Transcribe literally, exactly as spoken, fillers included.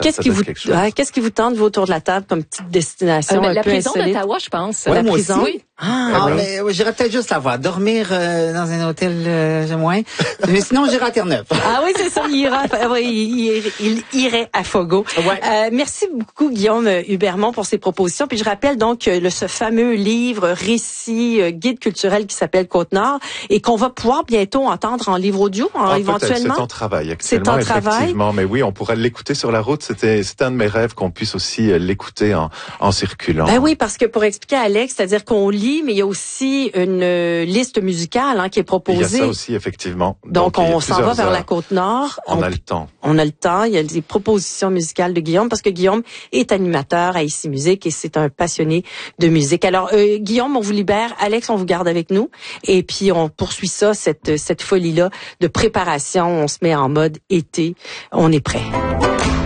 Qu'est-ce qui vous, ouais, qu'est-ce qui vous tente, vous, autour de la table, comme petite destination? Euh, ben, un la peu prison insolite? d'Ottawa, je pense. Ouais, la moi prison. aussi. Oui. Ah, Ah, oui. mais ouais, j'irais peut-être juste la voir. Dormir euh, dans un hôtel, euh, j'aime moins. Mais sinon, j'irai à Terre-Neuve. Ah oui, c'est ça, il ira, oui, il, il, il irait à Fogo. Ouais. Euh, merci beaucoup, Guillaume Hubermont, pour ces propositions. Puis je rappelle donc euh, le, ce fameux livre, récit, euh, guide culturel qui s'appelle Côte-Nord et qu'on va pouvoir bientôt entendre en livre audio, hein, ah, éventuellement. C'est en travail actuellement, C'est en travail. effectivement. Mais oui, on pourrait l'écouter sur la route. C'était, c'était un de mes rêves qu'on puisse aussi l'écouter en, en circulant. Ben oui, parce que pour expliquer à Alex, c'est-à-dire qu'on lit, mais il y a aussi une euh, liste musicale hein, qui est proposée. Il y a ça aussi, effectivement. Donc, Donc on s'en va vers heures. la Côte-Nord. On, on a le temps. On a le temps. Il y a des propositions musicales de Guillaume parce que Guillaume est animateur à Ici Musique et c'est un passionné de musique. Alors, euh, Guillaume, on vous libère. Alex, on vous garde avec nous. Et puis, on poursuit ça, cette, cette folie-là de préparation. On se met en mode été. On est prêt.